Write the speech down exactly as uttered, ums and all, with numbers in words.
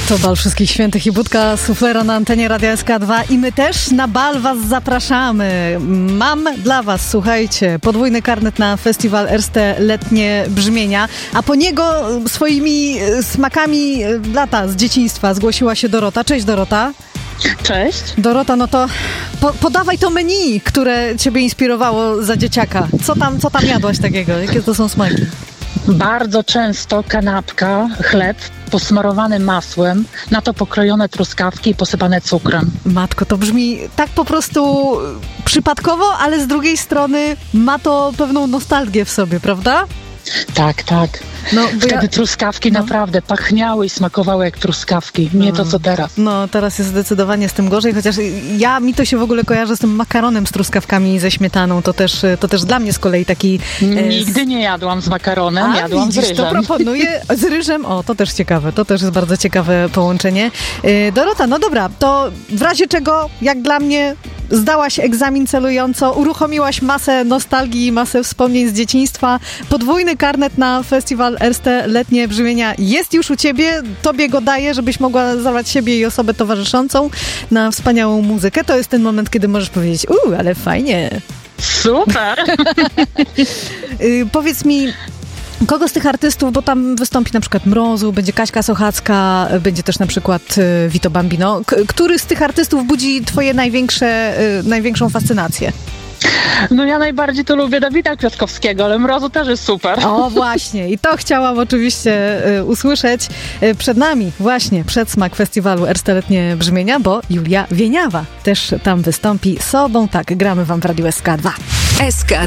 To bal Wszystkich Świętych i budka suflera na antenie Radia S K dwa i my też na bal was zapraszamy. Mam dla was, słuchajcie, podwójny karnet na festiwal Erste Letnie Brzmienia, a po niego swoimi smakami lata z dzieciństwa zgłosiła się Dorota. Cześć, Dorota. Cześć. Dorota, no to po, podawaj to menu, które ciebie inspirowało za dzieciaka. Co tam, co tam jadłaś takiego? Jakie to są smaki? Bardzo często kanapka, chleb posmarowany masłem, na to pokrojone truskawki i posypane cukrem. Matko, to brzmi tak po prostu przypadkowo, ale z drugiej strony ma to pewną nostalgię w sobie, prawda? Tak, tak. No, Wtedy ja... truskawki no. naprawdę pachniały i smakowały jak truskawki. Nie no. to, co teraz. No, teraz jest zdecydowanie z tym gorzej, chociaż ja, mi to się w ogóle kojarzy z tym makaronem z truskawkami i ze śmietaną. To też, to też dla mnie z kolei taki... Nigdy nie jadłam z makaronem, A, jadłam widzisz, z ryżem. To proponuję z ryżem. O, to też ciekawe. To też jest bardzo ciekawe połączenie. Dorota, no dobra, to w razie czego, jak dla mnie, zdałaś egzamin celująco, uruchomiłaś masę nostalgii i masę wspomnień z dzieciństwa. Podwójny karnet na festiwal Erste Letnie Brzmienia jest już u ciebie. Tobie go daję, żebyś mogła zabrać siebie i osobę towarzyszącą na wspaniałą muzykę. To jest ten moment, kiedy możesz powiedzieć, uuu, ale fajnie. Super! y, powiedz mi, kogo z tych artystów, bo tam wystąpi na przykład Mrozu, będzie Kaśka Sochacka, będzie też na przykład y, Vito Bambino. K- który z tych artystów budzi twoje największe, y, największą fascynację? No ja najbardziej to lubię Dawida Kwiatkowskiego, ale Mrozu też jest super. O właśnie, i to chciałam oczywiście y, usłyszeć. Y, przed nami właśnie przedsmak festiwalu Erste Letnie Brzmienia, bo Julia Wieniawa też tam wystąpi sobą. Tak, gramy wam w Radiu S K dwa. S K